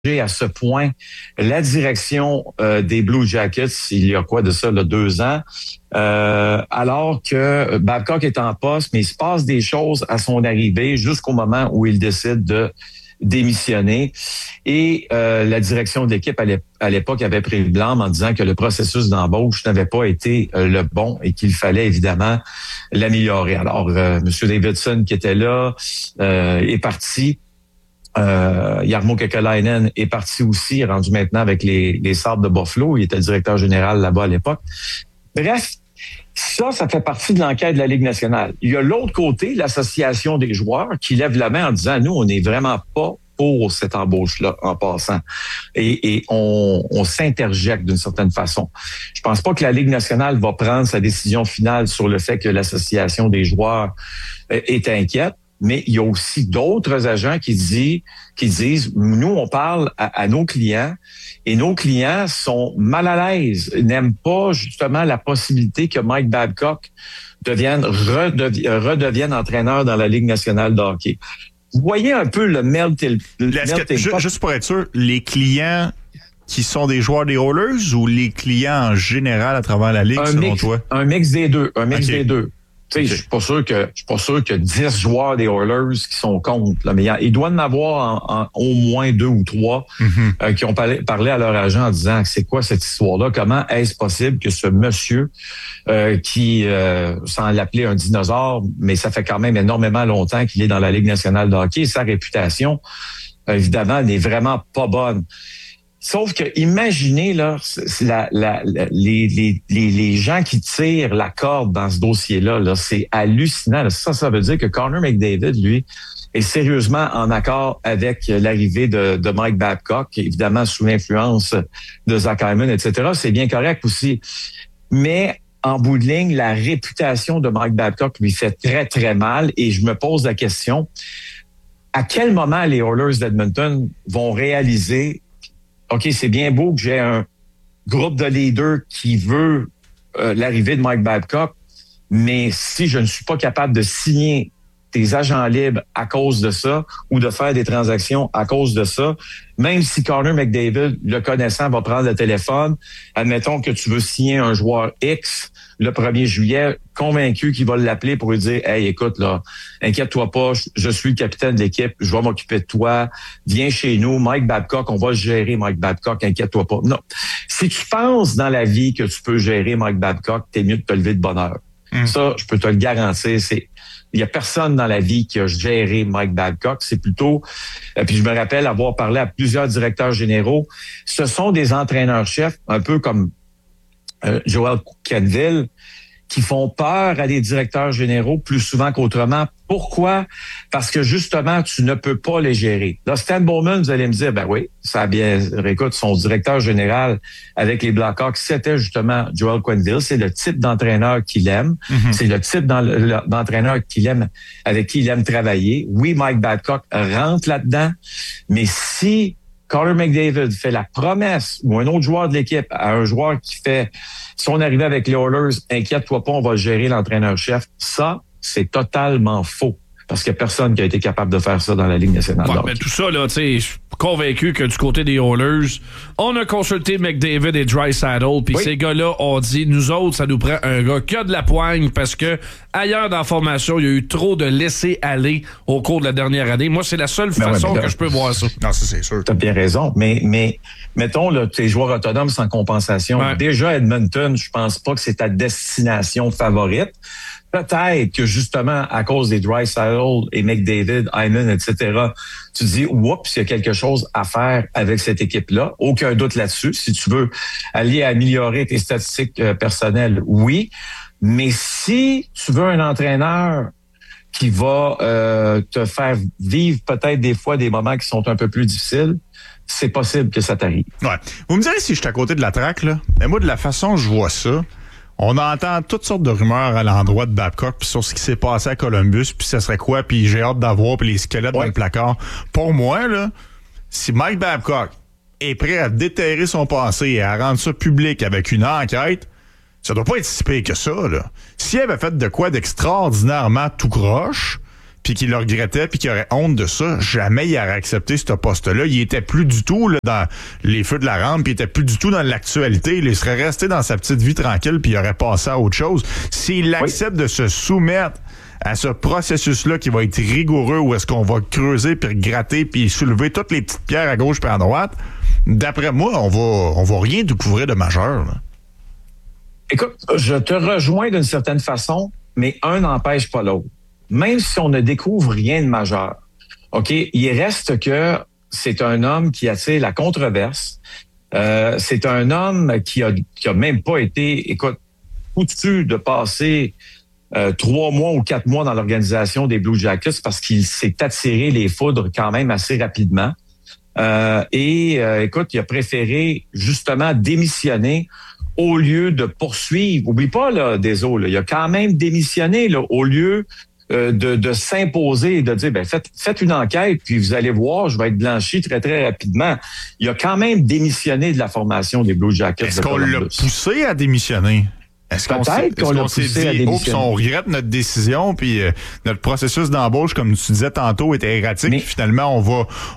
à ce point la direction des Blue Jackets, il y a quoi de ça, là, 2 ans, alors que Babcock est en poste, mais il se passe des choses à son arrivée jusqu'au moment où il décide de démissionner. Et la direction de l'équipe à l'époque avait pris le blâme en disant que le processus d'embauche n'avait pas été le bon et qu'il fallait évidemment l'améliorer. Alors, M. Davidson qui était là est parti. Jarmo Kekalainen est parti aussi, rendu maintenant avec les Sabres de Buffalo. Il était directeur général là-bas à l'époque. Bref, ça fait partie de l'enquête de la Ligue nationale. Il y a l'autre côté, l'association des joueurs, qui lève la main en disant, nous, on n'est vraiment pas pour cette embauche-là en passant. Et on s'interjecte d'une certaine façon. Je pense pas que la Ligue nationale va prendre sa décision finale sur le fait que l'association des joueurs est inquiète. Mais il y a aussi d'autres agents qui disent, nous, on parle à nos clients et nos clients sont mal à l'aise, n'aiment pas justement la possibilité que Mike Babcock redevienne entraîneur dans la Ligue nationale de hockey. Vous voyez un peu le melting pot. Juste pour être sûr, les clients qui sont des joueurs des Oilers ou les clients en général à travers la Ligue, selon toi? Un mix des deux. Okay. Okay. Je suis pas sûr que 10 joueurs des Oilers qui sont contre. Là, mais il doit y en avoir au moins 2 ou 3 qui ont parlé à leur agent en disant c'est quoi cette histoire-là? Comment est-ce possible que ce monsieur qui, sans l'appeler un dinosaure, mais ça fait quand même énormément longtemps qu'il est dans la Ligue nationale de hockey, sa réputation, évidemment, n'est vraiment pas bonne. Sauf que, imaginez, là, les gens qui tirent la corde dans ce dossier-là, là, c'est hallucinant. Ça veut dire que Connor McDavid, lui, est sérieusement en accord avec l'arrivée de Mike Babcock, évidemment sous l'influence de Zach Hyman, etc. C'est bien correct aussi. Mais, en bout de ligne, la réputation de Mike Babcock lui fait très, très mal. Et je me pose la question, à quel moment les Oilers d'Edmonton vont réaliser OK, c'est bien beau que j'ai un groupe de leaders qui veut l'arrivée de Mike Babcock, mais si je ne suis pas capable de signer des agents libres à cause de ça ou de faire des transactions à cause de ça, même si Connor McDavid, le connaissant, va prendre le téléphone, admettons que tu veux signer un joueur X le 1er juillet, convaincu qu'il va l'appeler pour lui dire « Hey, écoute, là, inquiète-toi pas, je suis le capitaine de l'équipe, je vais m'occuper de toi, viens chez nous, Mike Babcock, on va gérer Mike Babcock, inquiète-toi pas. » Non. Si tu penses dans la vie que tu peux gérer Mike Babcock, t'es mieux de te lever de bonne heure. Ça, je peux te le garantir, il y a personne dans la vie qui a géré Mike Babcock. C'est plutôt, puis je me rappelle avoir parlé à plusieurs directeurs généraux. Ce sont des entraîneurs-chefs, un peu comme Joel Quenneville, qui font peur à des directeurs généraux plus souvent qu'autrement. Pourquoi? Parce que justement, tu ne peux pas les gérer. Là, Stan Bowman, vous allez me dire, ben oui, ça a bien, écoute, son directeur général avec les Blackhawks, c'était justement Joel Quenneville. C'est le type d'entraîneur qu'il aime. C'est le type d'entraîneur qu'il aime, avec qui il aime travailler. Oui, Mike Babcock rentre là-dedans, mais si Connor McDavid fait la promesse ou un autre joueur de l'équipe à un joueur qui fait si on arrivait avec les Oilers, inquiète-toi pas, on va gérer l'entraîneur-chef. Ça, c'est totalement faux. Parce qu'il n'y a personne qui a été capable de faire ça dans la Ligue nationale. Ouais, mais tout ça, là, tu sais, je suis convaincu que du côté des Oilers, on a consulté McDavid et Draisaitl, puis ces gars-là ont dit, nous autres, ça nous prend un gars qui a de la poigne, parce que ailleurs dans la formation, il y a eu trop de laisser-aller au cours de la dernière année. Moi, c'est la seule façon que je peux voir ça. Non, ça, c'est sûr. T'as bien raison, mais mettons, là, tes joueurs autonomes sans compensation. Ouais. Déjà, Edmonton, je pense pas que c'est ta destination favorite. Peut-être que justement, à cause des Draisaitl et McDavid, Hyman, etc., tu dis, oups, il y a quelque chose à faire avec cette équipe-là. Aucun doute là-dessus. Si tu veux aller améliorer tes statistiques personnelles, oui. Mais si tu veux un entraîneur qui va te faire vivre peut-être des fois des moments qui sont un peu plus difficiles, c'est possible que ça t'arrive. Ouais. Vous me direz si je suis à côté de la traque, là. Mais moi, de la façon je vois ça, on entend toutes sortes de rumeurs à l'endroit de Babcock puis sur ce qui s'est passé à Columbus, puis ça serait quoi, puis j'ai hâte d'avoir, puis les squelettes dans le placard. Pour moi, là, si Mike Babcock est prêt à déterrer son passé et à rendre ça public avec une enquête, ça doit pas être si pire que ça, là. S'il avait fait de quoi d'extraordinairement tout croche, puis qu'il le regrettait, puis qu'il aurait honte de ça, jamais il aurait accepté ce poste-là. Il était plus du tout là, dans les feux de la rampe, puis il était plus du tout dans l'actualité. Il serait resté dans sa petite vie tranquille, puis il aurait passé à autre chose. S'il accepte de se soumettre à ce processus-là qui va être rigoureux, où est-ce qu'on va creuser, puis gratter, puis soulever toutes les petites pierres à gauche puis à droite, d'après moi, on va rien découvrir de majeur, là. Écoute, je te rejoins d'une certaine façon, mais un n'empêche pas l'autre. Même si on ne découvre rien de majeur, OK, il reste que c'est un homme qui attire la controverse. C'est un homme qui a même pas été, écoute, foutu de passer 3 mois ou 4 mois dans l'organisation des Blue Jackets parce qu'il s'est attiré les foudres quand même assez rapidement. Écoute, il a préféré justement démissionner au lieu de poursuivre. Oublie pas, là, désolé, il a quand même démissionné là, au lieu de s'imposer et de dire, faites une enquête, puis vous allez voir, je vais être blanchi très, très rapidement. Il a quand même démissionné de la formation des Blue Jackets. Est-ce qu'on l'a poussé à démissionner? Est-ce qu'on s'est dit, on regrette notre décision, puis notre processus d'embauche, comme tu disais tantôt, était erratique. Mais finalement, on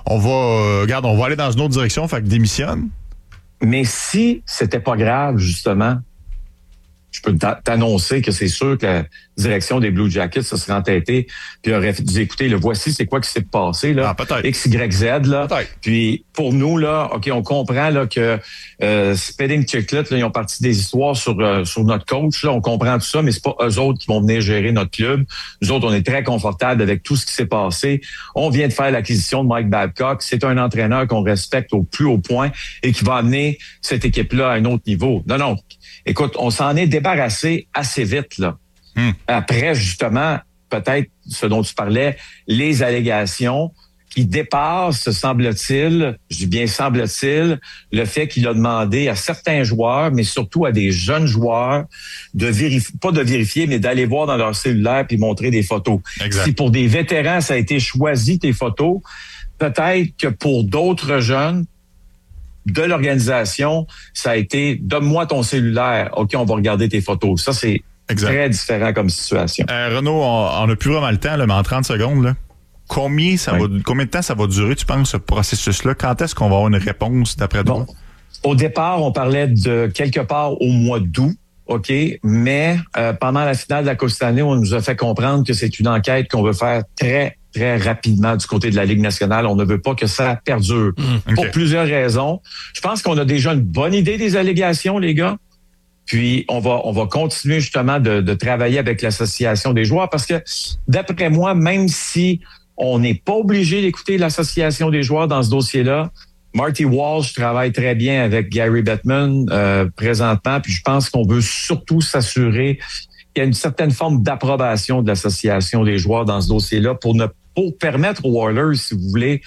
va aller dans une autre direction, fait que démissionne. Mais si c'était pas grave, justement, je peux t'annoncer que c'est sûr que la direction des Blue Jackets se serait entêtée puis aurait dit, écoutez, le voici, c'est quoi qui s'est passé, là. X, Y, Z, là. Peut-être. Puis, pour nous, là, OK, on comprend, là, que, Spedding Chiclet, là, ils ont parti des histoires sur notre coach, là. On comprend tout ça, mais c'est pas eux autres qui vont venir gérer notre club. Nous autres, on est très confortables avec tout ce qui s'est passé. On vient de faire l'acquisition de Mike Babcock. C'est un entraîneur qu'on respecte au plus haut point et qui va amener cette équipe-là à un autre niveau. Non. Écoute, on s'en est débarrassé assez vite, là. Après, justement, peut-être ce dont tu parlais, les allégations qui dépassent, semble-t-il, je dis bien semble-t-il, le fait qu'il a demandé à certains joueurs, mais surtout à des jeunes joueurs, pas de vérifier, mais d'aller voir dans leur cellulaire puis montrer des photos. Exact. Si pour des vétérans, ça a été choisi, tes photos, peut-être que pour d'autres jeunes, de l'organisation, ça a été « donne-moi ton cellulaire, OK, on va regarder tes photos ». Ça, c'est très différent comme situation. Renaud, on n'a plus vraiment le temps, là, mais en 30 secondes, là, combien de temps ça va durer, tu penses, ce processus-là? Quand est-ce qu'on va avoir une réponse d'après toi? Au départ, on parlait de quelque part au mois d'août, OK, mais pendant la finale de la Coupe Stanley, on nous a fait comprendre que c'est une enquête qu'on veut faire très rapidement du côté de la Ligue nationale. On ne veut pas que ça perdure. Pour plusieurs raisons. Je pense qu'on a déjà une bonne idée des allégations, les gars. Puis, on va continuer justement de travailler avec l'association des joueurs parce que, d'après moi, même si on n'est pas obligé d'écouter l'association des joueurs dans ce dossier-là, Marty Walsh travaille très bien avec Gary Bettman présentement. Puis, je pense qu'on veut surtout s'assurer qu'il y a une certaine forme d'approbation de l'association des joueurs dans ce dossier-là pour permettre aux Oilers, si vous voulez,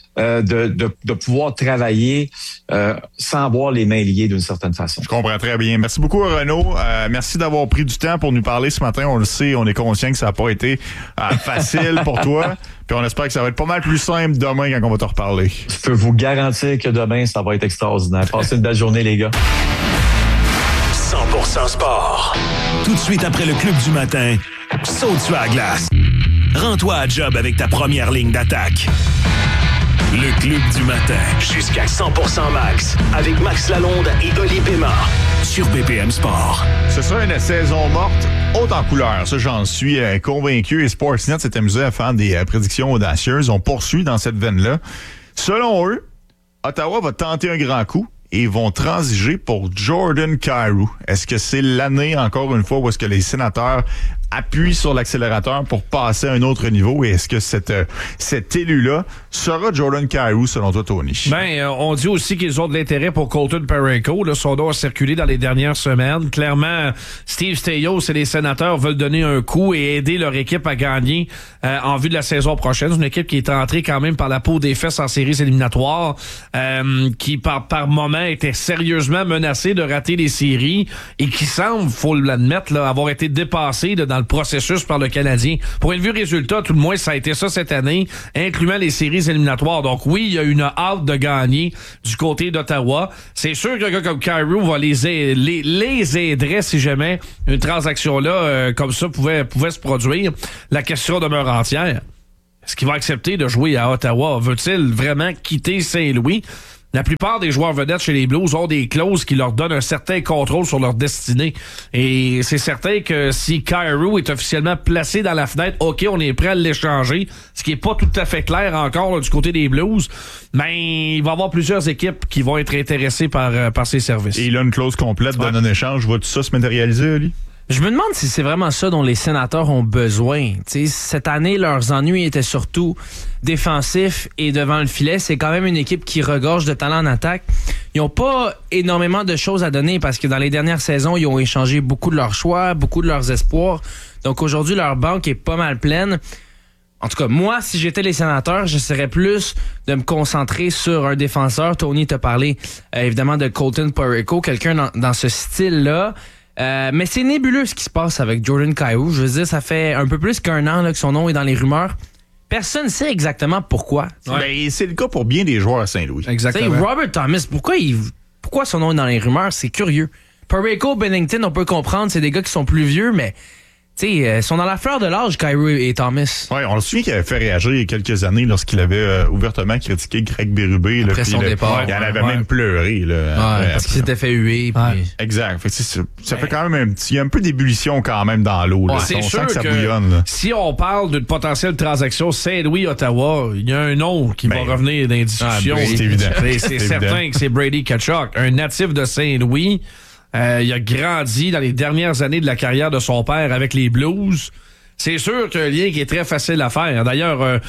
de pouvoir travailler sans avoir les mains liées d'une certaine façon. Je comprends très bien. Merci beaucoup, Renaud. Merci d'avoir pris du temps pour nous parler ce matin. On le sait, on est conscient que ça n'a pas été facile pour toi. Puis on espère que ça va être pas mal plus simple demain quand on va te reparler. Je peux vous garantir que demain, ça va être extraordinaire. Passez une belle journée, les gars. 100% sport. Tout de suite après le Club du matin, saute sur la glace. Rends-toi à job avec ta première ligne d'attaque. Le Club du matin, jusqu'à 100% max, avec Max Lalonde et Oli Pema, sur BPM Sport. Ce sera une saison morte haute en couleur. Ça, j'en suis convaincu. Et Sportsnet s'est amusé à faire des prédictions audacieuses. On poursuit dans cette veine-là. Selon eux, Ottawa va tenter un grand coup et vont transiger pour Jordan Kyrou. Est-ce que c'est l'année, encore une fois, où est-ce que les Sénateurs appuient sur l'accélérateur pour passer à un autre niveau? Et est-ce que cet élu-là sera Jordan Kyrou, selon toi, Tony? On dit aussi qu'ils ont de l'intérêt pour Colton Parayko. Là, son nom a circulé dans les dernières semaines. Clairement, Steve Staios et les Sénateurs veulent donner un coup et aider leur équipe à gagner en vue de la saison prochaine. C'est une équipe qui est entrée quand même par la peau des fesses en séries éliminatoires, qui par moment était sérieusement menacée de rater les séries et qui semble, faut l'admettre, là, avoir été dépassée dans dans le processus par le Canadien. Pour une vue résultat, tout le moins, ça a été ça cette année, incluant les séries éliminatoires. Donc oui, il y a une hâte de gagner du côté d'Ottawa. C'est sûr qu'un gars comme Kyrou va les aiderait si jamais une transaction-là comme ça pouvait se produire. La question demeure entière. Est-ce qu'il va accepter de jouer à Ottawa? Veut-il vraiment quitter Saint-Louis? La plupart des joueurs vedettes chez les Blues ont des clauses qui leur donnent un certain contrôle sur leur destinée. Et c'est certain que si Kyrou est officiellement placé dans la fenêtre, OK, on est prêt à l'échanger, ce qui est pas tout à fait clair encore là, du côté des Blues, mais il va y avoir plusieurs équipes qui vont être intéressées par ses services. Et il a une clause complète de non-échange. Va tout ça se matérialiser, Ali? Je me demande si c'est vraiment ça dont les Sénateurs ont besoin. T'sais, cette année, leurs ennuis étaient surtout défensifs et devant le filet. C'est quand même une équipe qui regorge de talent en attaque. Ils n'ont pas énormément de choses à donner parce que dans les dernières saisons, ils ont échangé beaucoup de leurs choix, beaucoup de leurs espoirs. Donc aujourd'hui, leur banque est pas mal pleine. En tout cas, moi, si j'étais les Sénateurs, j'essaierais plus de me concentrer sur un défenseur. Tony t'a parlé évidemment de Colton Parayko, quelqu'un dans ce style-là. Mais c'est nébuleux ce qui se passe avec Jordan Kyrou. Je veux dire, ça fait un peu plus qu'un an là, que son nom est dans les rumeurs. Personne ne sait exactement pourquoi. Ouais. Ben, c'est le cas pour bien des joueurs à Saint-Louis. Exactement. T'sais, Robert Thomas, pourquoi son nom est dans les rumeurs? C'est curieux. Parayko, Bennington, on peut comprendre, c'est des gars qui sont plus vieux, mais ils sont dans la fleur de l'âge, Kyrou et Thomas. Oui, on le souvient qu'il avait fait réagir il y a quelques années lorsqu'il avait ouvertement critiqué Greg Berube. Après son départ. Il en avait même pleuré. Là, parce qu'il s'était fait huer. Puis... Exact. Fait ça fait quand même il y a un peu d'ébullition quand même dans l'eau. Là. C'est on sûr sent que ça que bouillonne. Là. Si on parle d'une potentielle transaction Saint-Louis-Ottawa, il y a un nom qui va revenir dans les discussions. C'est évident. C'est certain que c'est Brady Tkachuk, un natif de Saint-Louis. Il a grandi dans les dernières années de la carrière de son père avec les Blues. C'est sûr qu'il y a un lien qui est très facile à faire. D'ailleurs,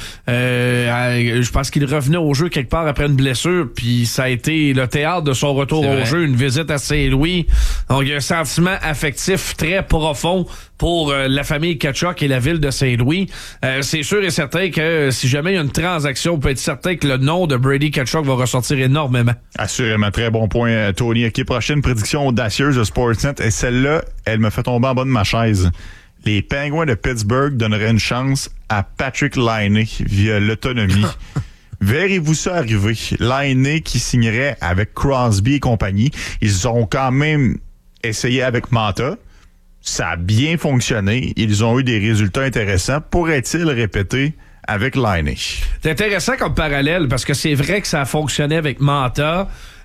je pense qu'il revenait au jeu quelque part après une blessure, puis ça a été le théâtre de son retour au jeu, une visite à Saint-Louis. Donc, il y a un sentiment affectif très profond pour la famille Tkachuk et la ville de Saint-Louis. C'est sûr et certain que si jamais il y a une transaction, on peut être certain que le nom de Brady Tkachuk va ressortir énormément. Assurément, très bon point, Tony. OK, prochaine prédiction audacieuse de Sportsnet, et celle-là, elle me fait tomber en bas de ma chaise. Les Penguins de Pittsburgh donneraient une chance à Patrick Laine via l'autonomie. Verrez-vous ça arriver? Laine qui signerait avec Crosby et compagnie. Ils ont quand même essayé avec Manta. Ça a bien fonctionné. Ils ont eu des résultats intéressants. Pourrait-il répéter avec Laine? C'est intéressant comme parallèle parce que c'est vrai que ça a fonctionné avec Manta.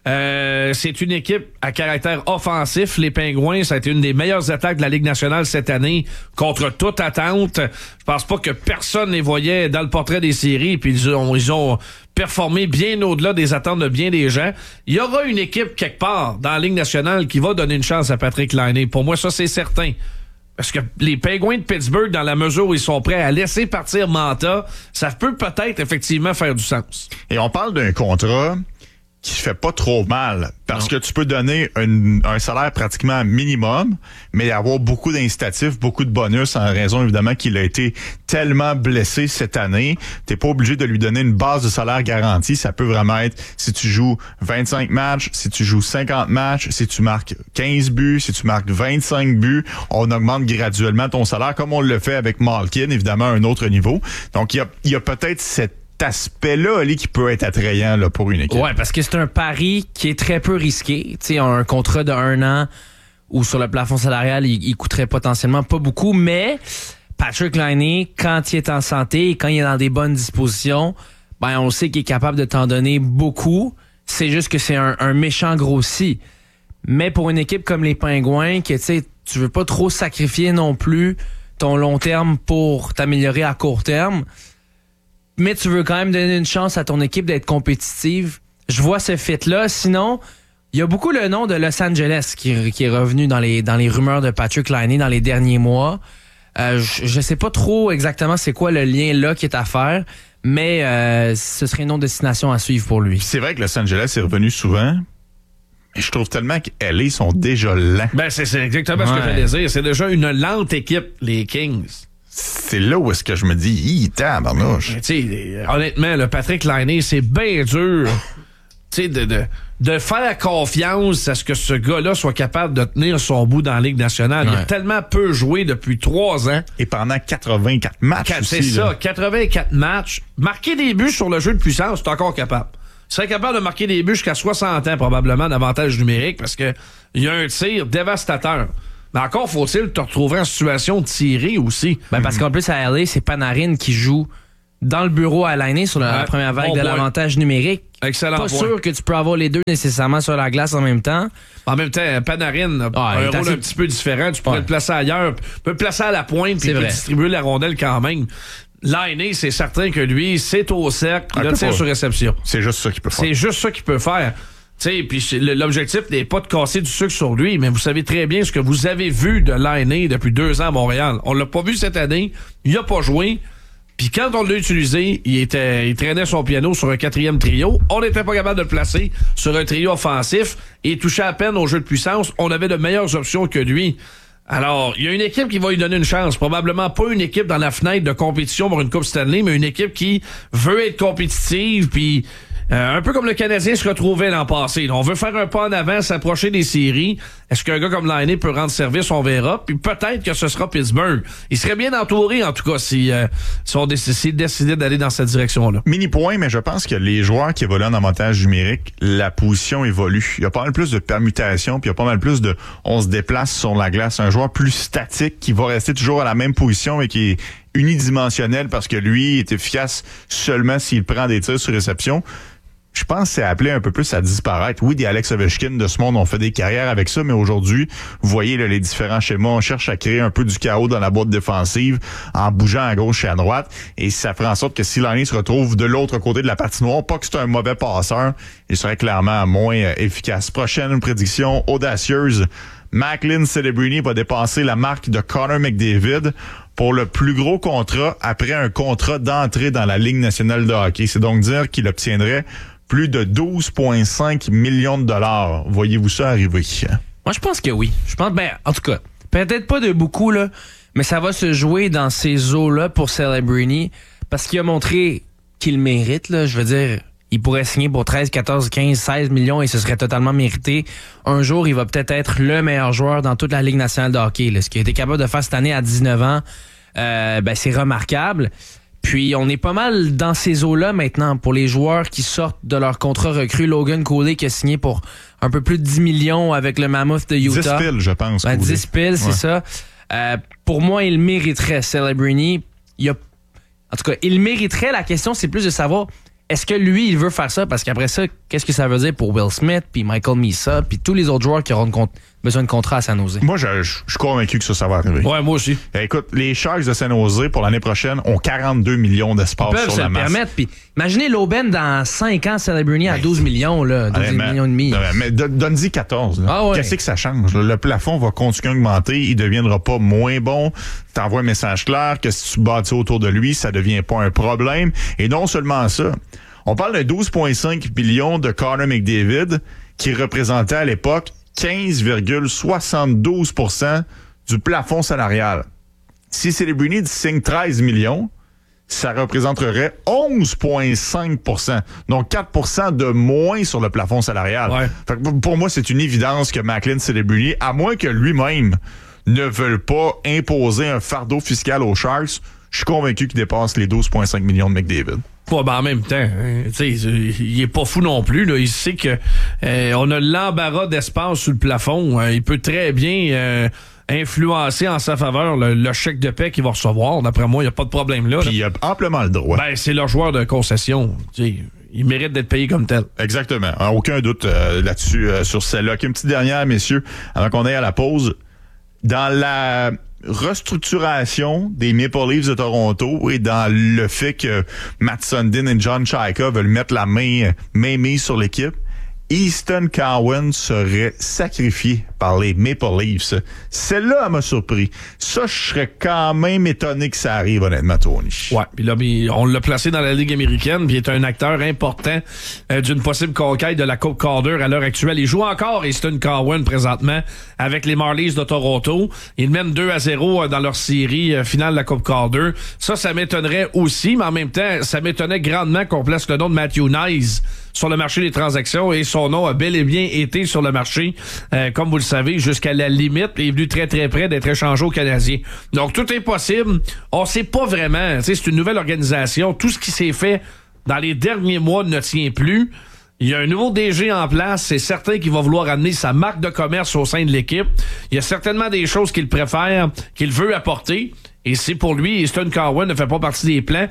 C'est une équipe à caractère offensif. Les Pingouins, ça a été une des meilleures attaques de la Ligue nationale cette année contre toute attente. Je pense pas que personne les voyait dans le portrait des séries, puis ils ont performé bien au-delà des attentes de bien des gens. Il y aura une équipe quelque part dans la Ligue nationale qui va donner une chance à Patrick Laine. Pour moi, ça, c'est certain. Parce que les Penguins de Pittsburgh, dans la mesure où ils sont prêts à laisser partir Manta, ça peut peut-être effectivement faire du sens. Et on parle d'un contrat qui fait pas trop mal parce que tu peux donner un salaire pratiquement minimum, mais avoir beaucoup d'incitatifs, beaucoup de bonus en raison évidemment qu'il a été tellement blessé cette année. T'es pas obligé de lui donner une base de salaire garantie. Ça peut vraiment être si tu joues 25 matchs, si tu joues 50 matchs, si tu marques 15 buts, si tu marques 25 buts, on augmente graduellement ton salaire comme on le fait avec Malkin, évidemment à un autre niveau. Donc il y a peut-être cet aspect-là, Ali, qui peut être attrayant là, pour une équipe. Ouais, parce que c'est un pari qui est très peu risqué. Tu sais, un contrat de 1 an où sur le plafond salarial, il coûterait potentiellement pas beaucoup, mais Patrick Laine, quand il est en santé et quand il est dans des bonnes dispositions, ben on sait qu'il est capable de t'en donner beaucoup. C'est juste que c'est un méchant grossi. Mais pour une équipe comme les Pingouins, que tu sais, tu veux pas trop sacrifier non plus ton long terme pour t'améliorer à court terme, mais tu veux quand même donner une chance à ton équipe d'être compétitive. Je vois ce fit-là. Sinon, il y a beaucoup le nom de Los Angeles qui est revenu dans les rumeurs de Patrick Laine dans les derniers mois. Je sais pas trop exactement c'est quoi le lien là qui est à faire, mais ce serait une autre destination à suivre pour lui. C'est vrai que Los Angeles est revenu souvent, mais je trouve tellement que LA sont déjà lents. Ben c'est exactement ce que j'allais dire. C'est déjà une lente équipe, les Kings. C'est là où est-ce que je me dis, tabarnouche. Tu sais, honnêtement, le Patrick Laine, c'est bien dur tu sais, de faire confiance à ce que ce gars-là soit capable de tenir son bout dans la Ligue nationale. Il a tellement peu joué depuis 3 ans. Et pendant 84 matchs C'est aussi, ça, là. 84 matchs. Marquer des buts sur le jeu de puissance, c'est encore capable. Il serait capable de marquer des buts jusqu'à 60 ans, probablement, d'avantage numérique, parce que il y a un tir dévastateur. Mais encore faut-il te retrouver en situation de tirer aussi. Ben parce qu'en plus, à LA, c'est Panarin qui joue dans le bureau à Lainé sur la première vague de l'avantage numérique. Excellent Pas point. sûr que tu peux avoir les deux nécessairement sur la glace en même temps. En même temps, Panarin a un rôle un petit peu différent. Tu pourrais le placer ailleurs. Tu peux le placer à la pointe puis distribuer la rondelle quand même. Lainé, c'est certain que lui, c'est au cercle, le tir sur réception. C'est juste ça qu'il peut faire. C'est juste ça qu'il peut faire. Puis l'objectif n'est pas de casser du sucre sur lui, mais vous savez très bien ce que vous avez vu de Lainé depuis 2 ans à Montréal. On l'a pas vu cette année. Il a pas joué. Puis quand on l'a utilisé, il traînait son piano sur un 4e trio. On n'était pas capable de le placer sur un trio offensif et il touchait à peine au jeu de puissance. On avait de meilleures options que lui. Alors, il y a une équipe qui va lui donner une chance. Probablement pas une équipe dans la fenêtre de compétition pour une Coupe Stanley, mais une équipe qui veut être compétitive, puis un peu comme le Canadien se retrouvait l'an passé. On veut faire un pas en avant, s'approcher des séries. Est-ce qu'un gars comme Lainé peut rendre service? On verra. Puis peut-être que ce sera Pittsburgh. Il serait bien entouré, en tout cas, si on décidait d'aller dans cette direction-là. Mini point, mais je pense que les joueurs qui évoluent en avantage numérique, la position évolue. Il y a pas mal plus de permutations, puis il y a pas mal plus de on se déplace sur la glace. Un joueur plus statique qui va rester toujours à la même position et qui est unidimensionnel parce que lui est efficace seulement s'il prend des tirs sur réception. Je pense que c'est appelé un peu plus à disparaître. Oui, des Alex Ovechkin de ce monde ont fait des carrières avec ça, mais aujourd'hui, vous voyez là, les différents schémas. On cherche à créer un peu du chaos dans la boîte défensive en bougeant à gauche et à droite. Et ça ferait en sorte que si Lainé se retrouve de l'autre côté de la patinoire, pas que c'est un mauvais passeur, il serait clairement moins efficace. Prochaine prédiction audacieuse. Macklin Celebrini va dépasser la marque de Connor McDavid pour le plus gros contrat après un contrat d'entrée dans la Ligue nationale de hockey. C'est donc dire qu'il obtiendrait plus de 12,5 millions de dollars. Voyez-vous ça arriver? Moi, je pense que oui. Je pense, en tout cas, peut-être pas de beaucoup, là, mais ça va se jouer dans ces eaux-là pour Celebrini parce qu'il a montré qu'il mérite, là. Je veux dire, il pourrait signer pour 13, 14, 15, 16 millions et ce serait totalement mérité. Un jour, il va peut-être être le meilleur joueur dans toute la Ligue nationale de hockey, là. Ce qu'il a été capable de faire cette année à 19 ans, c'est remarquable. Puis, on est pas mal dans ces eaux-là maintenant pour les joueurs qui sortent de leur contrat recru. Logan Cooley qui a signé pour un peu plus de 10 millions avec le Mammoth de Utah. 10 piles, je pense. 10 piles, c'est ça. Pour moi, il mériterait Celebrini. En tout cas, il mériterait. La question, c'est plus de savoir est-ce que lui, il veut faire ça? Parce qu'après ça, qu'est-ce que ça veut dire pour Will Smith, puis Michael Misa, puis tous les autres joueurs qui auront besoin de contrat à San Jose? Moi, je suis convaincu que ça va arriver. Ouais, moi aussi. Écoute, les Sharks de San Jose, pour l'année prochaine, ont 42 millions d'espace sur la masse. Ils peuvent se le permettre. Puis imaginez l'aubaine dans 5 ans, Celebrini à 12 millions, là, 12 millions et demi. Mais donne-y 14. Là. Ah ouais. Qu'est-ce que ça change? Le plafond va continuer à augmenter. Il ne deviendra pas moins bon. T'envoies un message clair que si tu bâtis autour de lui, ça ne devient pas un problème. Et non seulement ça. On parle de 12,5 millions de Connor McDavid qui représentait à l'époque 15,72% du plafond salarial. Si Celebrini signe 13 millions, ça représenterait 11,5%. Donc 4% de moins sur le plafond salarial. Ouais. Fait que pour moi, c'est une évidence que Macklin Celebrini, à moins que lui-même ne veuille pas imposer un fardeau fiscal aux Sharks, je suis convaincu qu'il dépasse les 12,5 millions de McDavid. Ouais, en même temps, il est pas fou non plus. Là. Il sait que on a l'embarras d'espace sur le plafond. Il peut très bien influencer en sa faveur le chèque de paie qu'il va recevoir. D'après moi, il n'y a pas de problème là. Puis il a amplement le droit. C'est leur joueur de concession. Il mérite d'être payé comme tel. Exactement. Aucun doute là-dessus, sur celle-là. Une petite dernière, messieurs, avant qu'on aille à la pause. Dans la restructuration des Maple Leafs de Toronto et dans le fait que Matt Sundin et John Chayka veulent mettre la main mise sur l'équipe, Easton Cowan serait sacrifié par les Maple Leafs. Celle-là, elle m'a surpris. Ça, je serais quand même étonné que ça arrive, honnêtement, Tony. Ouais, puis là, on l'a placé dans la Ligue américaine, puis il est un acteur important d'une possible conquête de la Coupe Calder à l'heure actuelle. Il joue encore Easton Cowan présentement avec les Marlies de Toronto. Ils mènent 2-0 dans leur série finale de la Coupe Calder. Ça m'étonnerait aussi, mais en même temps, ça m'étonnait grandement qu'on place le nom de Matthew Nyes sur le marché des transactions et son nom a bel et bien été sur le marché, comme vous le savez, jusqu'à la limite. Il est venu très très près d'être échangé aux Canadiens. Donc tout est possible. On sait pas vraiment. C'est une nouvelle organisation. Tout ce qui s'est fait dans les derniers mois ne tient plus. Il y a un nouveau DG en place. C'est certain qu'il va vouloir amener sa marque de commerce au sein de l'équipe. Il y a certainement des choses qu'il préfère, qu'il veut apporter. Et c'est pour lui, Easton Cowan ne fait pas partie des plans.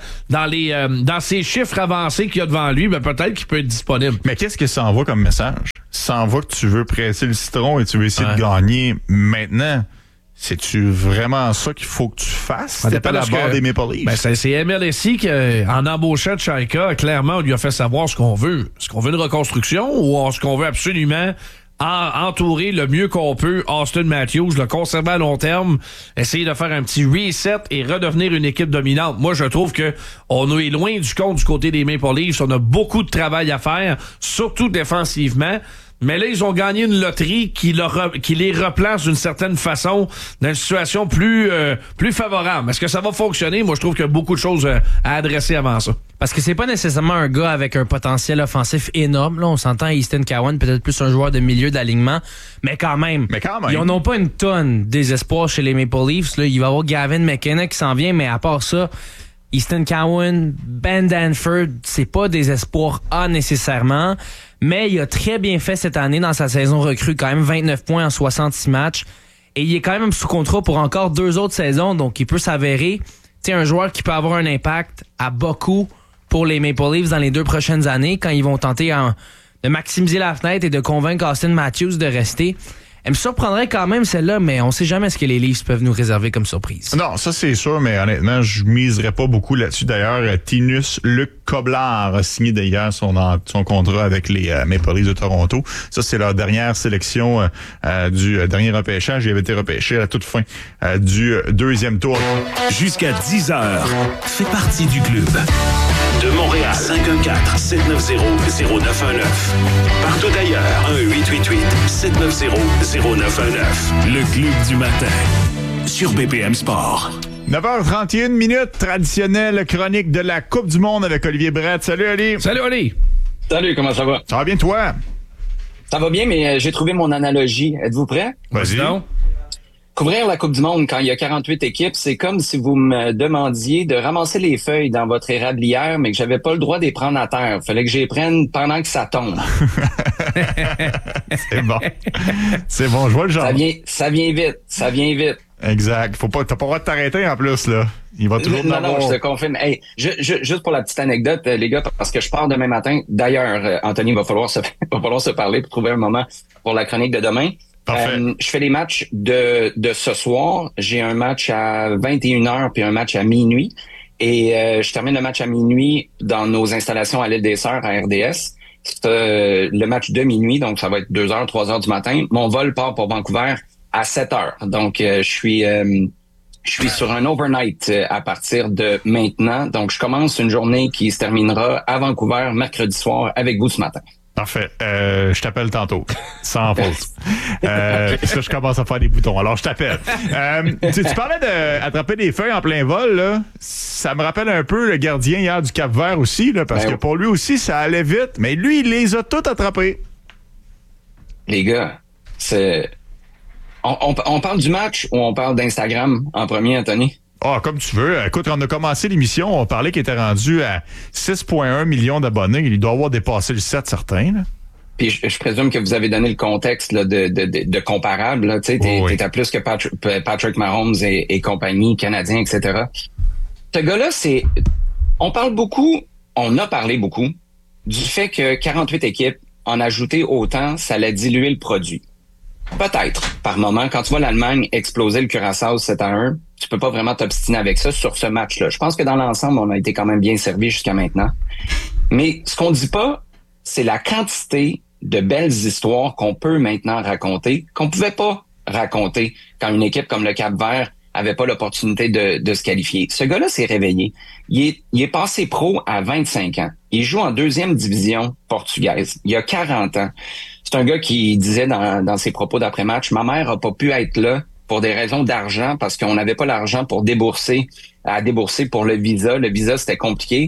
Dans ses chiffres avancés qu'il y a devant lui, ben peut-être qu'il peut être disponible. Mais qu'est-ce que ça envoie comme message? Ça envoie que tu veux presser le citron et tu veux essayer de gagner maintenant. C'est-tu vraiment ça qu'il faut que tu fasses? Ça dépend à la barre des Maple Leafs. Ben c'est MLSI qui, en embauchant Tchaïka, clairement, on lui a fait savoir ce qu'on veut. Est-ce qu'on veut une reconstruction ou est-ce qu'on veut absolument entourer le mieux qu'on peut Auston Matthews, le conserver à long terme, essayer de faire un petit reset et redevenir une équipe dominante. Moi, je trouve que on est loin du compte du côté des Maple Leafs. On a beaucoup de travail à faire, surtout défensivement. Mais là, ils ont gagné une loterie qui les replace d'une certaine façon dans une situation plus favorable. Est-ce que ça va fonctionner? Moi, je trouve qu'il y a beaucoup de choses à adresser avant ça. Parce que c'est pas nécessairement un gars avec un potentiel offensif énorme. Là, on s'entend Easton Cowan, peut-être plus un joueur de milieu d'alignement. Mais quand même. Ils n'ont pas une tonne désespoir chez les Maple Leafs. Là, il va y avoir Gavin McKenna qui s'en vient, mais à part ça, Easton Cowan, Ben Danford, c'est pas des espoirs A nécessairement. Mais il a très bien fait cette année dans sa saison recrue, quand même 29 points en 66 matchs. Et il est quand même sous contrat pour encore 2 autres saisons, donc il peut s'avérer un joueur qui peut avoir un impact à beaucoup pour les Maple Leafs dans les 2 prochaines années, quand ils vont tenter de maximiser la fenêtre et de convaincre Auston Matthews de rester. Elle me surprendrait quand même celle-là, mais on sait jamais ce que les Leafs peuvent nous réserver comme surprise. Non, ça c'est sûr, mais honnêtement, je miserais pas beaucoup là-dessus. D'ailleurs, Tinus Luc Koblard a signé d'ailleurs son contrat avec les Maple Leafs de Toronto. Ça, c'est leur dernière sélection du dernier repêchage. Il avait été repêché à la toute fin du 2e tour. Jusqu'à 10h, fais partie du club. De Montréal, 514-790-0919. Partout ailleurs, 1-888-790-0919. Le club du matin, sur BPM Sport. 9h31 minutes, traditionnelle chronique de la Coupe du Monde avec Olivier Brett. Salut, Oli. Salut, Oli. Salut, comment ça va? Ça va bien, toi? Ça va bien, mais j'ai trouvé mon analogie. Êtes-vous prêts? Vas-y. Couvrir la Coupe du Monde quand il y a 48 équipes, c'est comme si vous me demandiez de ramasser les feuilles dans votre érablière, mais que j'avais pas le droit de les prendre à terre. Fallait que je les prenne pendant que ça tombe. C'est bon. C'est bon, je vois le genre. Ça vient vite. Exact. T'as pas le droit de t'arrêter en plus, là. Il va toujours Non, je te confirme. Hey, juste pour la petite anecdote, les gars, parce que je pars demain matin. D'ailleurs, Anthony, va falloir se parler pour trouver un moment pour la chronique de demain. Je fais les matchs de ce soir. J'ai un match à 21h puis un match à minuit. Et je termine le match à minuit dans nos installations à l'île des Sœurs à RDS. C'est le match de minuit, donc ça va être 2h, 3h du matin. Mon vol part pour Vancouver à 7h. Donc je suis sur un overnight à partir de maintenant. Donc je commence une journée qui se terminera à Vancouver mercredi soir avec vous ce matin. Parfait. Je t'appelle tantôt. Sans faute. Parce que je commence à faire des boutons. Alors, je t'appelle. Tu parlais d'attraper des feuilles en plein vol, là. Ça me rappelle un peu le gardien hier du Cap-Vert aussi, là, parce que pour lui aussi, ça allait vite. Mais lui, il les a toutes attrapées. Les gars, c'est... On parle du match ou on parle d'Instagram en premier, Anthony? Ah, comme tu veux. Écoute, quand on a commencé l'émission, on parlait qu'il était rendu à 6,1 millions d'abonnés. Il doit avoir dépassé le 7, certain. Là. Puis je présume que vous avez donné le contexte là, de comparable. Là. Tu sais, t'es à plus que Patrick Mahomes et compagnie, Canadiens, etc. Ce gars-là, on a parlé beaucoup du fait que 48 équipes, en ajouter autant, ça allait diluer le produit. Peut-être, par moment. Quand tu vois l'Allemagne exploser le Curaçao 7-1, tu peux pas vraiment t'obstiner avec ça sur ce match-là. Je pense que dans l'ensemble, on a été quand même bien servi jusqu'à maintenant. Mais ce qu'on dit pas, c'est la quantité de belles histoires qu'on peut maintenant raconter, qu'on pouvait pas raconter quand une équipe comme le Cap-Vert avait pas l'opportunité de se qualifier. Ce gars-là s'est réveillé. Il est passé pro à 25 ans. Il joue en 2e division portugaise. Il a 40 ans. C'est un gars qui disait dans ses propos d'après-match, « Ma mère a pas pu être là pour des raisons d'argent parce qu'on n'avait pas l'argent pour débourser pour le visa. Le visa, c'était compliqué.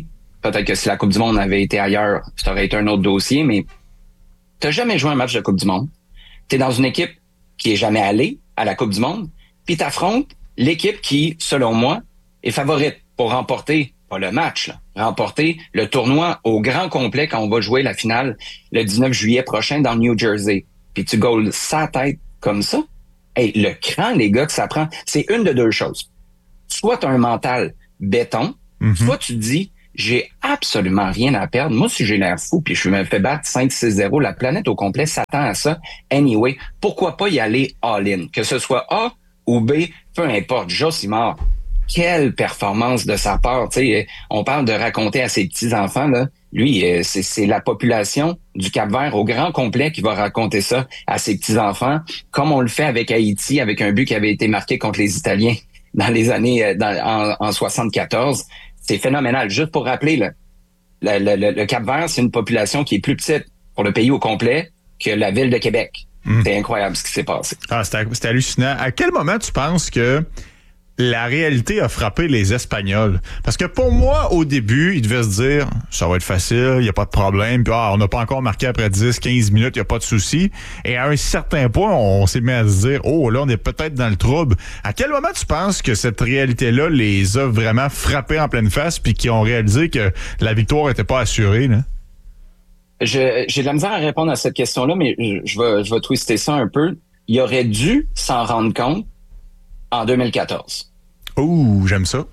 Peut-être que si la Coupe du Monde avait été ailleurs, ça aurait été un autre dossier, mais t'as jamais joué un match de Coupe du Monde. T'es dans une équipe qui est jamais allée à la Coupe du Monde, puis t'affrontes l'équipe qui, selon moi, est favorite pour remporter, pas le match, là, remporter le tournoi au grand complet quand on va jouer la finale le 19 juillet prochain dans le New Jersey. Puis tu goals sa tête comme ça. Hey, le cran, les gars, que ça prend, c'est une de deux choses. Soit tu as un mental béton, soit tu te dis, j'ai absolument rien à perdre. Moi, si j'ai l'air fou, puis je me fais battre 5-6-0, la planète au complet s'attend à ça. Anyway, pourquoi pas y aller all-in? Que ce soit A ou B, peu importe. Josimar, quelle performance de sa part. Tu sais, on parle de raconter à ses petits-enfants, là. Lui, c'est la population du Cap-Vert au grand complet qui va raconter ça à ses petits-enfants, comme on le fait avec Haïti, avec un but qui avait été marqué contre les Italiens dans les années en 74. C'est phénoménal. Juste pour rappeler, là, le Cap-Vert, c'est une population qui est plus petite pour le pays au complet que la ville de Québec. C'est incroyable ce qui s'est passé. Ah, c'était hallucinant. À quel moment tu penses que la réalité a frappé les Espagnols? Parce que pour moi, au début, ils devaient se dire, ça va être facile, il n'y a pas de problème, puis on n'a pas encore marqué après 10-15 minutes, il n'y a pas de souci. Et à un certain point, on s'est mis à se dire, oh là, on est peut-être dans le trouble. À quel moment tu penses que cette réalité-là les a vraiment frappés en pleine face, puis qu'ils ont réalisé que la victoire n'était pas assurée, là? J'ai de la misère à répondre à cette question-là, mais je vais twister ça un peu. Il aurait dû s'en rendre compte en 2014. Ouh, j'aime ça.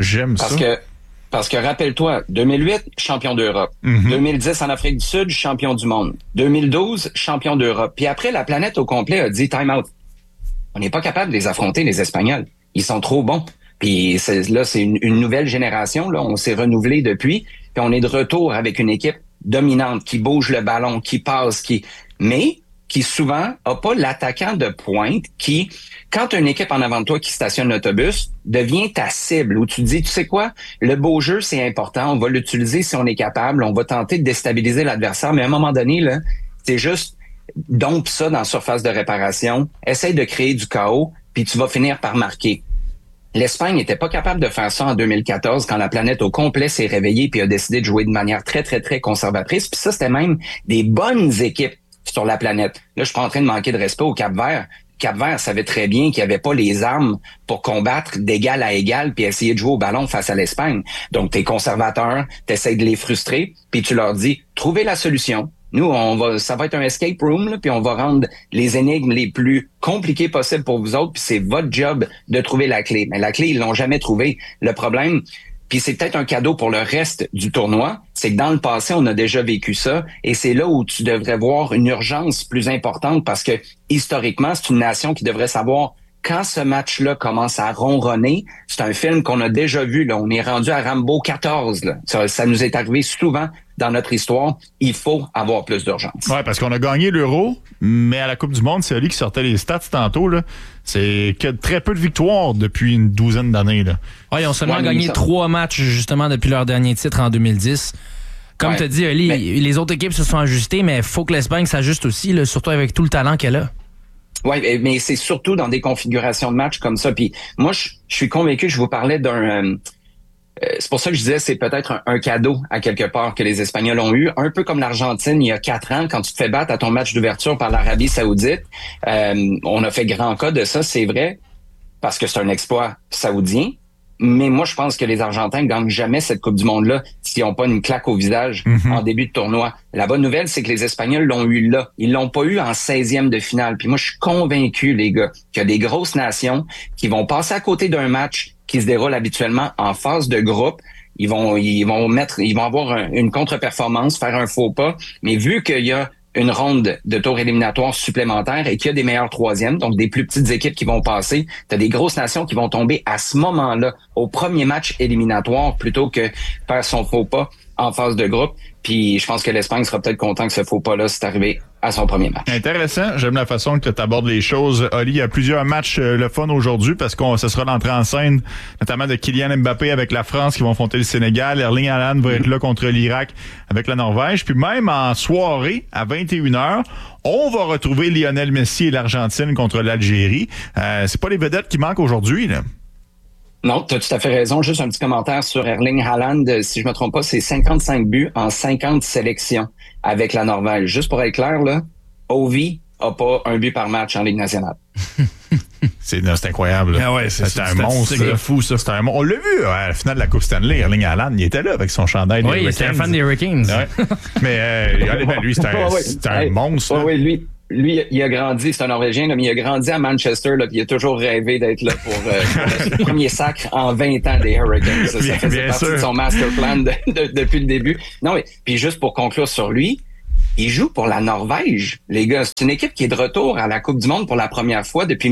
Parce que rappelle-toi, 2008, champion d'Europe. 2010, en Afrique du Sud, champion du monde. 2012, champion d'Europe. Puis après, la planète au complet a dit time out. On n'est pas capable de les affronter, les Espagnols. Ils sont trop bons. Puis c'est une nouvelle génération. Là, on s'est renouvelé depuis. Puis on est de retour avec une équipe dominante, qui bouge le ballon, qui passe, mais qui souvent a pas l'attaquant de pointe qui, quand tu as une équipe en avant de toi qui stationne l'autobus, devient ta cible, où tu te dis, tu sais quoi, le beau jeu, c'est important, on va l'utiliser si on est capable, on va tenter de déstabiliser l'adversaire, mais à un moment donné, là, c'est juste, dompe ça dans la surface de réparation, essaye de créer du chaos, puis tu vas finir par marquer. L'Espagne n'était pas capable de faire ça en 2014 quand la planète au complet s'est réveillée puis a décidé de jouer de manière très, très, très conservatrice. Puis ça, c'était même des bonnes équipes sur la planète. Là, je suis pas en train de manquer de respect au Cap-Vert. Cap-Vert savait très bien qu'il n'y avait pas les armes pour combattre d'égal à égal puis essayer de jouer au ballon face à l'Espagne. Donc, t'es conservateur, t'essayes de les frustrer, puis tu leur dis, trouvez la solution. Nous, ça va être un escape room, là, puis on va rendre les énigmes les plus compliquées possibles pour vous autres, puis c'est votre job de trouver la clé. Mais la clé, ils l'ont jamais trouvée. Le problème, puis c'est peut-être un cadeau pour le reste du tournoi, c'est que dans le passé, on a déjà vécu ça, et c'est là où tu devrais voir une urgence plus importante, parce que historiquement, c'est une nation qui devrait savoir quand ce match-là commence à ronronner. C'est un film qu'on a déjà vu, là. On est rendu à Rambo 14, là. Ça nous est arrivé souvent dans notre histoire. Il faut avoir plus d'urgence. Ouais, parce qu'on a gagné l'Euro, mais à la Coupe du Monde, c'est Ali qui sortait les stats tantôt, là. C'est que très peu de victoires depuis une douzaine d'années, là. Ouais, ils ont seulement gagné 3 matchs, justement, depuis leur dernier titre en 2010. Comme tu as dit, Ali, les autres équipes se sont ajustées, mais il faut que l'Espagne s'ajuste aussi, là, surtout avec tout le talent qu'elle a. Oui, mais c'est surtout dans des configurations de match comme ça. Puis moi, je suis convaincu, je vous parlais d'un... c'est pour ça que je disais c'est peut-être un cadeau à quelque part que les Espagnols ont eu, un peu comme l'Argentine il y a 4 ans, quand tu te fais battre à ton match d'ouverture par l'Arabie Saoudite. On a fait grand cas de ça, c'est vrai, parce que c'est un exploit saoudien. Mais moi, je pense que les Argentins gagnent jamais cette Coupe du Monde-là s'ils n'ont pas une claque au visage en début de tournoi. La bonne nouvelle, c'est que les Espagnols l'ont eu là. Ils l'ont pas eu en 16e de finale. Puis moi, je suis convaincu, les gars, qu'il y a des grosses nations qui vont passer à côté d'un match qui se déroule habituellement en phase de groupe. Ils vont avoir une contre-performance, faire un faux pas. Mais vu qu'il y a une ronde de tour éliminatoire supplémentaire et qu'il y a des meilleurs troisièmes, donc des plus petites équipes qui vont passer, t'as des grosses nations qui vont tomber à ce moment-là, au premier match éliminatoire, plutôt que faire son faux pas en phase de groupe. Puis je pense que l'Espagne sera peut-être content que ce faux pas-là c'est arrivé à son premier match. Intéressant. J'aime la façon que tu abordes les choses. Oli, il y a plusieurs matchs le fun aujourd'hui parce que ce sera l'entrée en scène, notamment de Kylian Mbappé avec la France qui vont affronter le Sénégal. Erling Haaland va être là contre l'Irak avec la Norvège. Puis même en soirée, à 21h, on va retrouver Lionel Messi et l'Argentine contre l'Algérie. C'est pas les vedettes qui manquent aujourd'hui, là. Non, tu as tout à fait raison. Juste un petit commentaire sur Erling Haaland. Si je me trompe pas, c'est 55 buts en 50 sélections avec la Norvège. Juste pour être clair, là, Ovi a pas un but par match en Ligue nationale. C'est incroyable. Ah ouais, c'est un monstre. C'est fou, ça. On l'a vu à la finale de la Coupe Stanley. Erling Haaland, il était là avec son chandail des Hurricanes. Oui, c'était un fan des Hurricanes. Ouais. Mais lui, c'est un monstre. Oui, lui, il a grandi, c'est un Norvégien, là, mais il a grandi à Manchester, là, puis il a toujours rêvé d'être là pour le premier sacre en 20 ans des Hurricanes. Ça faisait partie de son master plan depuis le début. Non, mais puis juste pour conclure sur lui, il joue pour la Norvège, les gars. C'est une équipe qui est de retour à la Coupe du Monde pour la première fois depuis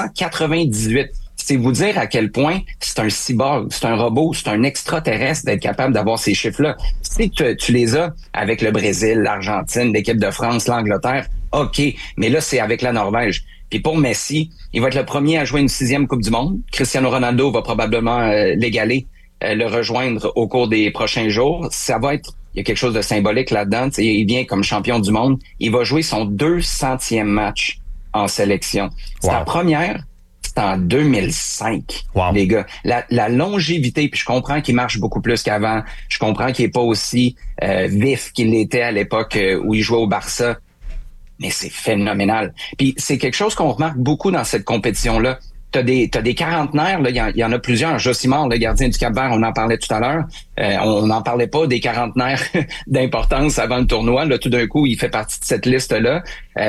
1998. C'est vous dire à quel point c'est un cyborg, c'est un robot, c'est un extraterrestre d'être capable d'avoir ces chiffres-là. Si tu les as avec le Brésil, l'Argentine, l'équipe de France, l'Angleterre, OK. Mais là, c'est avec la Norvège. Puis pour Messi, il va être le premier à jouer une 6e Coupe du Monde. Cristiano Ronaldo va probablement l'égaler, le rejoindre au cours des prochains jours. Ça va être... Il y a quelque chose de symbolique là-dedans. T'sais, il vient comme champion du monde. Il va jouer son 200e match en sélection. C'est la première, c'est en 2005, les gars. La longévité, puis je comprends qu'il marche beaucoup plus qu'avant. Je comprends qu'il est pas aussi vif qu'il l'était à l'époque où il jouait au Barça. Mais c'est phénoménal. Puis c'est quelque chose qu'on remarque beaucoup dans cette compétition-là. T'as des quarantenaires, là, il y en a plusieurs. Josimar, le gardien du Cap-Vert, on en parlait tout à l'heure. On n'en parlait pas des quarantenaires d'importance avant le tournoi. Là, tout d'un coup, il fait partie de cette liste-là.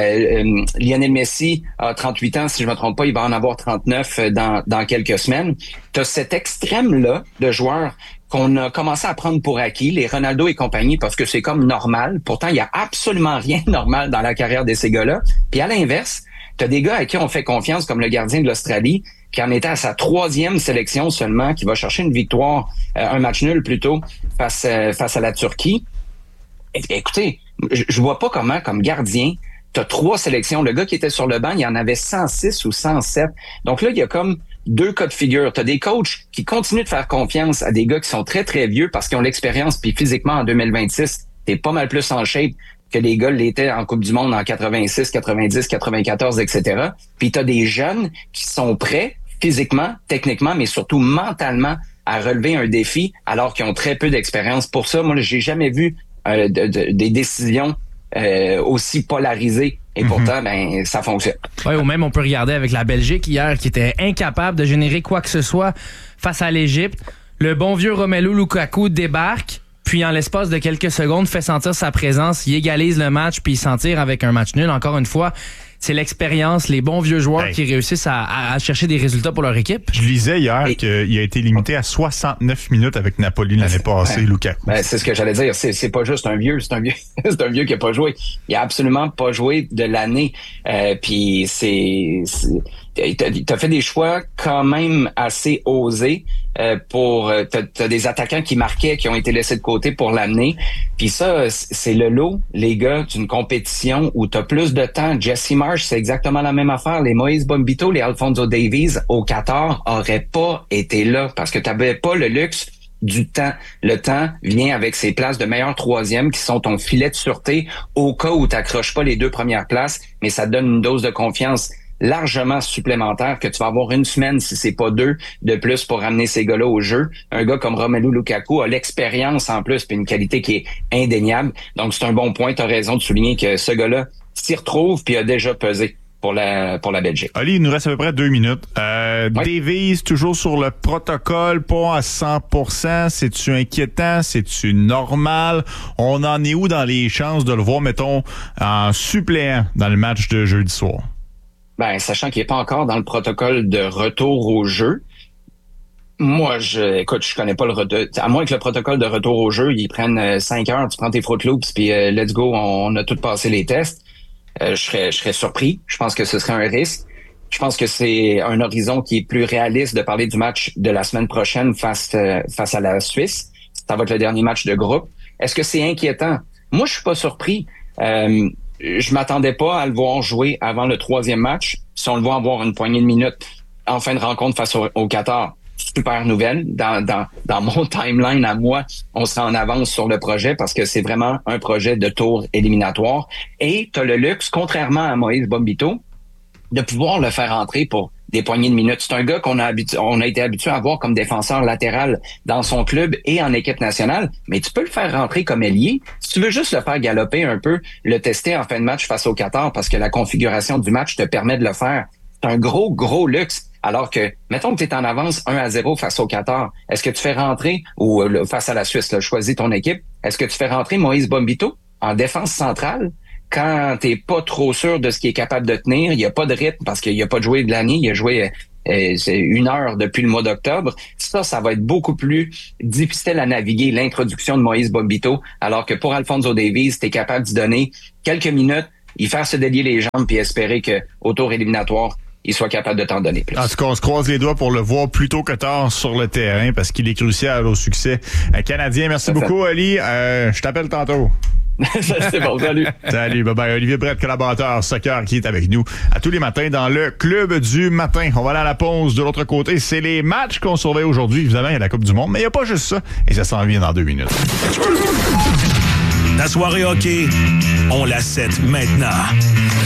Lionel Messi a 38 ans, si je me trompe pas, il va en avoir 39 dans quelques semaines. T'as cet extrême-là de joueurs qu'on a commencé à prendre pour acquis, les Ronaldo et compagnie, parce que c'est comme normal. Pourtant, il y a absolument rien de normal dans la carrière de ces gars-là. Puis à l'inverse, t'as des gars à qui on fait confiance, comme le gardien de l'Australie, qui en était à sa 3e sélection seulement, qui va chercher une victoire, un match nul plutôt, face à la Turquie. Écoutez, je vois pas comment, comme gardien, t'as 3 sélections. Le gars qui était sur le banc, il y en avait 106 ou 107. Donc là, il y a comme 2 cas de figure. T'as des coachs qui continuent de faire confiance à des gars qui sont très, très vieux parce qu'ils ont l'expérience, puis physiquement, en 2026, t'es pas mal plus en shape que les gars l'étaient en Coupe du Monde en 86, 90, 94, etc. Puis t'as des jeunes qui sont prêts physiquement, techniquement, mais surtout mentalement à relever un défi alors qu'ils ont très peu d'expérience. Pour ça, moi, j'ai jamais vu des décisions aussi polarisées. Et pourtant, ben, ça fonctionne. Oui, ou même on peut regarder avec la Belgique hier qui était incapable de générer quoi que ce soit face à l'Égypte. Le bon vieux Romelu Lukaku débarque. Puis en l'espace de quelques secondes, fait sentir sa présence, il égalise le match, puis il s'en tire avec un match nul. Encore une fois, c'est l'expérience, les bons vieux joueurs qui réussissent à chercher des résultats pour leur équipe. Je lisais hier qu'il a été limité à 69 minutes avec Napoli l'année passée, Lukaku. Ben, c'est ce que j'allais dire. C'est pas juste un vieux, c'est un vieux qui a pas joué. Il a absolument pas joué de l'année. Puis t'as fait des choix quand même assez osés t'as des attaquants qui marquaient, qui ont été laissés de côté pour l'amener. Puis ça, c'est le lot, les gars, d'une compétition où t'as plus de temps. Jesse Marsh, c'est exactement la même affaire. Les Moïse Bombito, les Alphonso Davies au Qatar auraient pas été là parce que t'avais pas le luxe du temps. Le temps vient avec ces places de meilleur 3e qui sont ton filet de sûreté au cas où t'accroches pas les 2 premières places, mais ça te donne une dose de confiance largement supplémentaire que tu vas avoir une semaine, si c'est pas 2, de plus pour ramener ces gars-là au jeu. Un gars comme Romelu Lukaku a l'expérience en plus, puis une qualité qui est indéniable. Donc, c'est un bon point. Tu as raison de souligner que ce gars-là s'y retrouve puis a déjà pesé pour la Belgique. Ali, il nous reste à peu près 2 minutes. Davies, toujours sur le protocole, pas à 100%. C'est-tu inquiétant? C'est-tu normal? On en est où dans les chances de le voir, mettons, en suppléant dans le match de jeudi soir? Ben, sachant qu'il n'est pas encore dans le protocole de retour au jeu, moi, je connais pas le retour. À moins que le protocole de retour au jeu, ils prennent 5 heures, tu prends tes Fruit Loops, puis let's go, on a tout passé les tests. Je serais surpris. Je pense que ce serait un risque. Je pense que c'est un horizon qui est plus réaliste de parler du match de la semaine prochaine face à la Suisse. Ça va être le dernier match de groupe. Est-ce que c'est inquiétant? Moi, je suis pas surpris. Je m'attendais pas à le voir jouer avant le 3e match. Si on le voit avoir une poignée de minutes en fin de rencontre face au Qatar, super nouvelle. Dans mon timeline à moi, on sera en avance sur le projet parce que c'est vraiment un projet de tour éliminatoire. Et tu as le luxe, contrairement à Moïse Bombito, de pouvoir le faire entrer pour des poignées de minutes. C'est un gars on a été habitué à voir comme défenseur latéral dans son club et en équipe nationale, mais tu peux le faire rentrer comme ailier. Si tu veux juste le faire galoper un peu, le tester en fin de match face au Qatar parce que la configuration du match te permet de le faire. C'est un gros luxe. Alors que, mettons que tu es en avance 1-0 face au Qatar, est-ce que tu fais rentrer, ou face à la Suisse, là, choisis ton équipe, est-ce que tu fais rentrer Moïse Bombito en défense centrale quand t'es pas trop sûr de ce qu'il est capable de tenir, il n'y a pas de rythme parce qu'il n'a pas joué de l'année, il a joué 1 heure depuis le mois d'octobre. Ça va être beaucoup plus difficile à naviguer, l'introduction de Moïse Bombito, alors que pour Alphonso Davies, t'es capable d'y donner quelques minutes, y faire se délier les jambes puis espérer que au tour éliminatoire, il soit capable de t'en donner plus. En tout cas, on se croise les doigts pour le voir plus tôt que tard sur le terrain parce qu'il est crucial au succès canadien. Merci beaucoup, Oli. Je t'appelle tantôt. C'est bon, salut. Salut, bye-bye. Olivier Brett, collaborateur soccer, qui est avec nous à tous les matins dans le Club du matin. On va aller à la pause. De l'autre côté, c'est les matchs qu'on surveille aujourd'hui. Évidemment, il y a la Coupe du monde, mais il n'y a pas juste ça. Et ça s'en vient dans 2 minutes. Ta soirée hockey, on la set maintenant.